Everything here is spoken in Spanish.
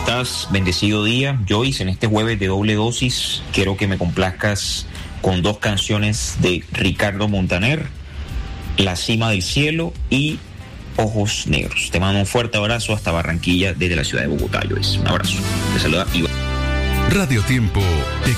estás? Bendecido día. Joyce, en este jueves de doble dosis, quiero que me complazcas con 2 canciones de Ricardo Montaner, La Cima del Cielo y Ojos Negros. Te mando un fuerte abrazo hasta Barranquilla desde la ciudad de Bogotá, Joyce. Un abrazo. Te saluda Iván. Radio Tiempo